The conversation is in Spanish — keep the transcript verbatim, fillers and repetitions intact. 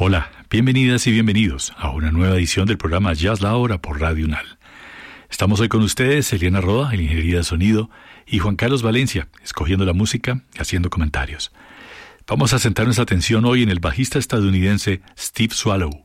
Hola, bienvenidas y bienvenidos a una nueva edición del programa Jazz La Hora por Radio Unal. Estamos hoy con ustedes, Eliana Roda, en Ingeniería de Sonido, y Juan Carlos Valencia, escogiendo la música y haciendo comentarios. Vamos a centrar nuestra atención hoy en el bajista estadounidense Steve Swallow.